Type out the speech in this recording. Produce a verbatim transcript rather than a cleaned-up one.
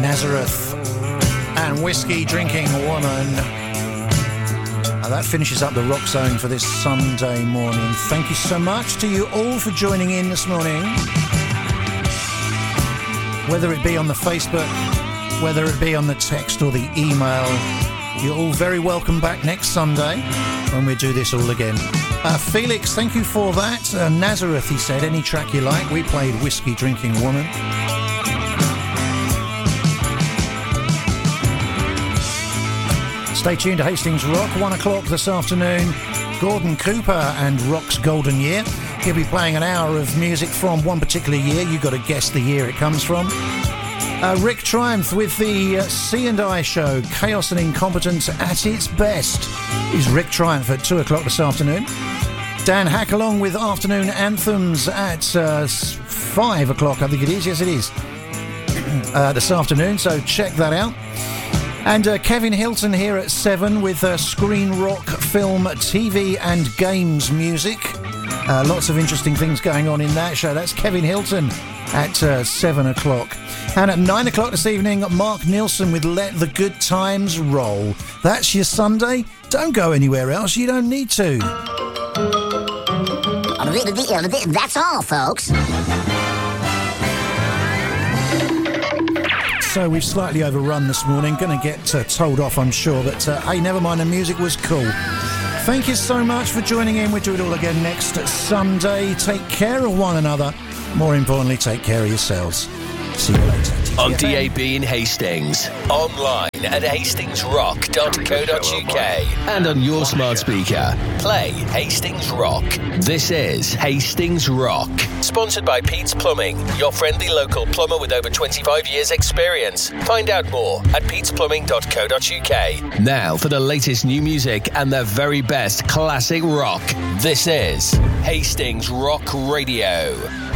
Nazareth and Whiskey Drinking Woman. And that finishes up the Rock Zone for this Sunday morning. Thank you so much to you all for joining in this morning. Whether it be on the Facebook, whether it be on the text or the email, you're all very welcome back next Sunday when we do this all again. Uh, Felix, thank you for that. Uh, Nazareth, he said, any track you like. We played Whiskey Drinking Woman. Stay tuned to Hastings Rock, one o'clock this afternoon. Gordon Cooper and Rock's Golden Year. He'll be playing an hour of music from one particular year. You've got to guess the year it comes from. Uh, Rick Triumph with the uh, C and I show, Chaos and Incompetence at its best, is Rick Triumph at two o'clock this afternoon. Dan Hack along with Afternoon Anthems at uh, five o'clock, I think it is. Yes, it is. uh, this afternoon, so check that out. And uh, Kevin Hilton here at seven with uh, screen rock, film, T V and games music. Uh, lots of interesting things going on in that show. That's Kevin Hilton at uh, seven o'clock. And at nine o'clock this evening, Mark Nilsson with Let the Good Times Roll. That's your Sunday. Don't go anywhere else. You don't need to. That's all, folks. So we've slightly overrun this morning. Going to get uh, told off, I'm sure. But uh, hey, never mind. The music was cool. Thank you so much for joining in. We'll do it all again next Sunday. Take care of one another. More importantly, take care of yourselves. See you later. On D A B in Hastings, online at hastings rock dot co dot uk, and on your smart speaker. Play Hastings Rock. This is Hastings Rock. Sponsored by Pete's Plumbing, your friendly local plumber with over twenty-five years experience. Find out more at petes plumbing dot co dot uk. Now for the latest new music and the very best classic rock. This is Hastings Rock Radio.